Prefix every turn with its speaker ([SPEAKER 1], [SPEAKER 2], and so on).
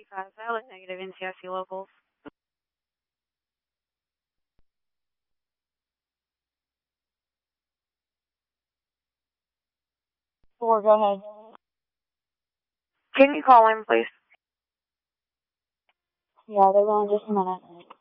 [SPEAKER 1] 5, valid negative NCIC locals.
[SPEAKER 2] 4, go ahead.
[SPEAKER 1] Can you call in, please?
[SPEAKER 2] Yeah, they're going just a minute.